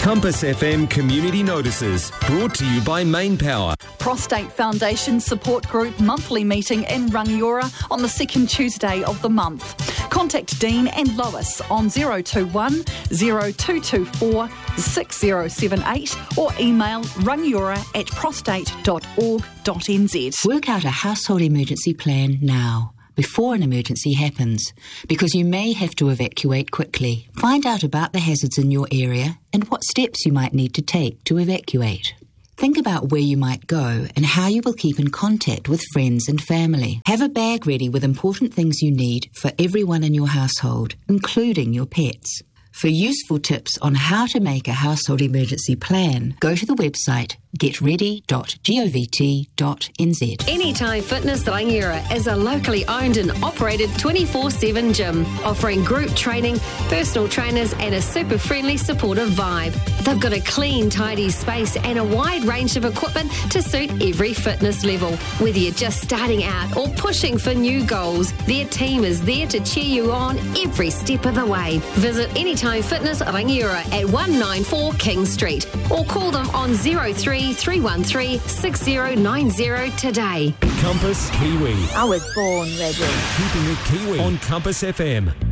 Compass FM Community Notices, brought to you by Main Power. Prostate Foundation Support Group monthly meeting in Rangiora on the second Tuesday of the month. Contact Dean and Lois on 021 0224 6078 or email rangiora@prostate.org.nz. Work out a household emergency plan now, before an emergency happens, because you may have to evacuate quickly. Find out about the hazards in your area and what steps you might need to take to evacuate. Think about where you might go and how you will keep in contact with friends and family. Have a bag ready with important things you need for everyone in your household, including your pets. For useful tips on how to make a household emergency plan, go to the website getready.govt.nz. Anytime Fitness Rangiora is a locally owned and operated 24/7 gym, offering group training, personal trainers and a super friendly, supportive vibe. They've got a clean, tidy space and a wide range of equipment to suit every fitness level. Whether you're just starting out or pushing for new goals, their team is there to cheer you on every step of the way. Visit Anytime Fitness Rangiora at 194 King Street or call them on 0313 6090 today. Compass Kiwi. I was born ready. Keeping it Kiwi on Compass FM.